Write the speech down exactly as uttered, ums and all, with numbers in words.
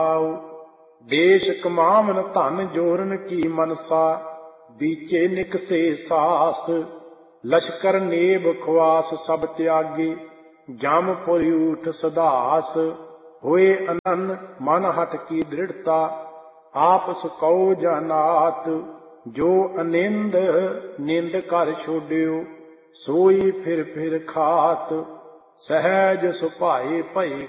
ਦੇਸ਼ ਕਮਾਵਨ ਧਨ ਜੋਰਨ ਕੀ ਮਨਸਾ, ਦੀਚੇ ਨਿਕਸੇ ਸਾਸ। ਲਸ਼ਕਰ ਨੇਬ ਖੁਆਸ ਸਭ ਤਿਆਗੇ, ਜਮ ਪੁਰ ਊਠ ਸਦਾਸ। ਹੋਏ ਅਨੰਨ ਮਨ ਹਠ ਕੀ ਦ੍ਰਿੜਤਾ, ਆਪਸ ਕਉ ਜਾਨਾਤ। ਜੋ ਅਨਿੰਦ ਨਿੰਦ ਕਰ ਛੋਡਿਓ, ਸੋਈ ਫਿਰ ਫਿਰ ਖਾਤ। ਸਹਿਜ ਸੁਭਾਏ ਭਈ